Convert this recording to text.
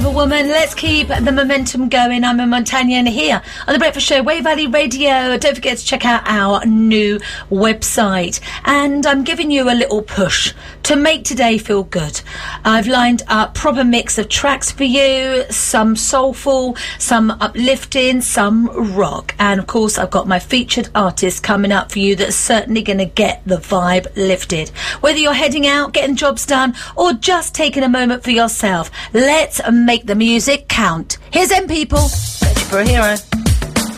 of a woman. Let's keep the momentum going. I'm a Montagnier here on The Breakfast Show, Wave Valley Radio. Don't forget to check out our new website. And I'm giving you a little push to make today feel good. I've lined up proper mix of tracks for you, some soulful, some uplifting, some rock. And, of course, I've got my featured artist coming up for you that's certainly going to get the vibe lifted. Whether you're heading out, getting jobs done, or just taking a moment for yourself, let's make the music count. Here's them people. Searching for a hero.